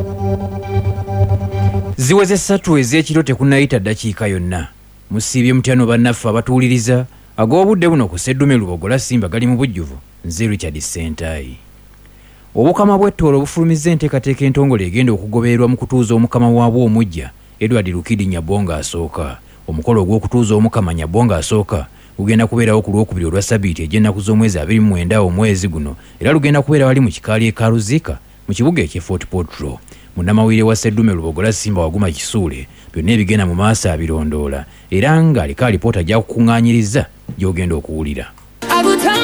Ziweze 3 ez'ekiro tekunayita ddakiika yonna. Musiibye mutyano bannaffe abatuwuliriza ag'obudde buno ku Sseddume Lubogola Simba gali mu bujjuvu. Nze Richard Sentayi. Obukama bw'ettoolo bufulumizza enteekateeka entongole egenda okugobererwa mu kutuuza omukama waabwo omujja Edward Lukidi Nyabonga asooka. Omukolo ogw'okutuuza omukama Nyabonga asooka gugenda kubeerawo ku Lwokubiri olwa Ssabbiiti egy'ennaku z'omwezi 29 omwezi guno era lugenda kubeera wali mu kikaali e Kaaruziika mu kibuga eky'e Fort Portal. Munnamawulire wa Sseddume Lubogola Simba Waguma Kisuule byonna ebigenda mu maaso abirondoola era ng'aliko alipoota gy'akukuŋŋaanyiriza gy'ogenda okuwulira.